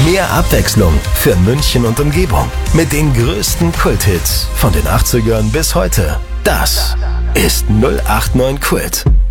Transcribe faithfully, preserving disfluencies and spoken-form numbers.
Mehr Abwechslung für München und Umgebung. Mit den größten Kulthits von den achtzigern bis heute. Das ist null acht neun Kult.